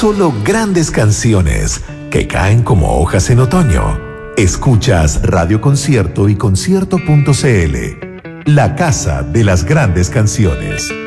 solo grandes canciones que caen como hojas en otoño. Escuchas Radio Concierto y concierto.cl, la casa de las grandes canciones.